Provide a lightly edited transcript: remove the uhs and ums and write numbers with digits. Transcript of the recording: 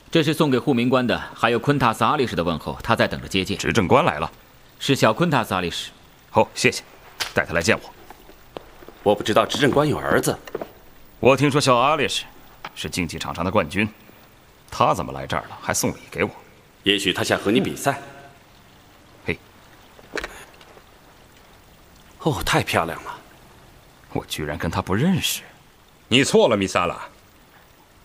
这是送给护民官的，还有昆塔斯阿力士的问候，他在等着接见。 执政官来了， 是小昆塔斯阿力士。 哦，谢谢，带他来见我。 我不知道执政官有儿子。 我听说小阿力士是竞技场上的冠军，他怎么来这儿了？还送礼给我？ 也许他想和你比赛。 嘿， 哦，太漂亮了！ 我居然跟他不认识。 你错了，米萨拉。